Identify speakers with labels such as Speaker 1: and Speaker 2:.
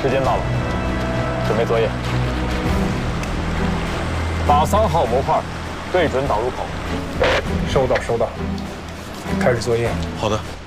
Speaker 1: 时间到了，准备作业。把3号模块对准导入口。
Speaker 2: 收到，开始作业。
Speaker 3: 好的。